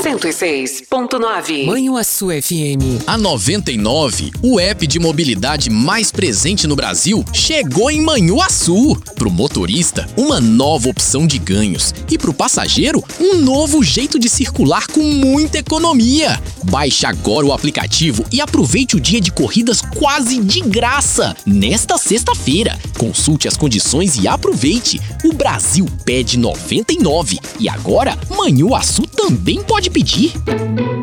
106.9. Manhuaçu FM. A 99, o app de mobilidade mais presente no Brasil, chegou em Manhuaçu. Pro motorista, uma nova opção de ganhos. E pro passageiro, um novo jeito de circular com muita economia. Baixe agora o aplicativo e aproveite o dia de corridas quase de graça. Nesta sexta-feira, consulte as condições e aproveite. O Brasil pede 99 e agora Manhuaçu também pode pedir.